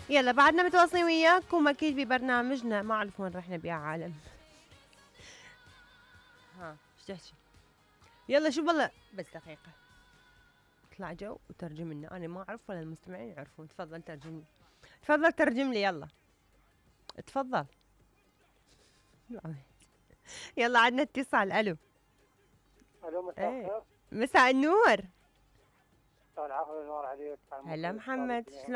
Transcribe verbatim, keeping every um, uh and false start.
يلا بعدنا متواصلين وياكم اكيد ببرنامجنا، ما اعرف وين رحنا بيا عالم. ها ايش تحكي؟ يلا شو بالله بس دقيقة اطلع جو وترجم لنا، انا ما اعرف ولا المستمعين يعرفون. تفضل ترجم لي، تفضل ترجم لي يلا تفضل. يلا عندنا اتصال. الو. الو مساء ايه الخير. مساء النور. مساء العفو والنور عليك. هلا المخرج محمد. الصادق.